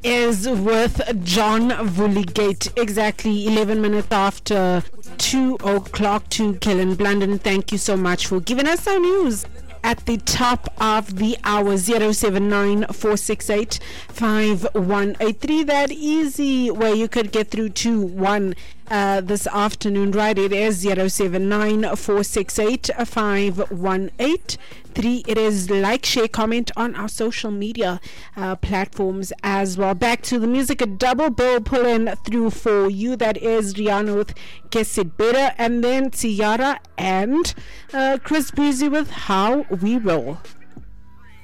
is with John Vulligate. Exactly 11 minutes after 2 o'clock to Kellen Blunden. Thank you so much for giving us our news at the top of the hour. 079-468-5183. That easy way you could get through to one this afternoon, right? It is 079-468-5183. It is like, share, comment on our social media platforms as well. Back to the music, a double bill pulling through for you. That is Rihanna with Guess It Better, and then Tiara and Chris Breezy with How We Roll.